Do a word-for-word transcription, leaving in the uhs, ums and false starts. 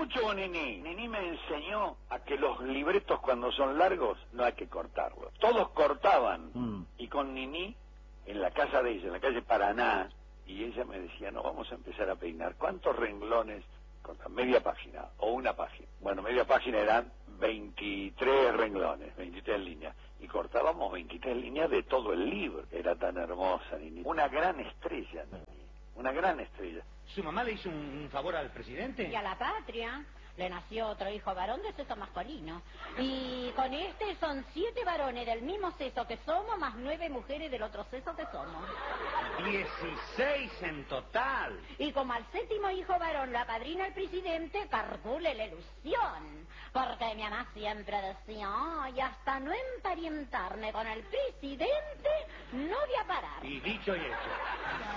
mucho con Nini. Nini me enseñó a que los libretos cuando son largos no hay que cortarlos. Todos cortaban. Mm. Y con Nini, en la casa de ella, en la calle Paraná, y ella me decía, no, vamos a empezar a peinar. ¿Cuántos renglones cortan? Media página o una página. Bueno, media página eran veintitrés renglones, veintitrés líneas. Y cortábamos veintitrés líneas de todo el libro. Era tan hermosa, Nini. Una gran estrella, Nini. Una gran estrella. ¿Su mamá le hizo un favor al presidente? Y a la patria. Le nació otro hijo varón de sexo masculino. Y con este son siete varones del mismo sexo que somos, más nueve mujeres del otro sexo que somos. Dieciséis en total. Y como al séptimo hijo varón lo apadrina el presidente, calcule la ilusión. Porque mi mamá siempre decía, ay, hasta no emparentarme con el presidente, no voy a parar. Y dicho y hecho.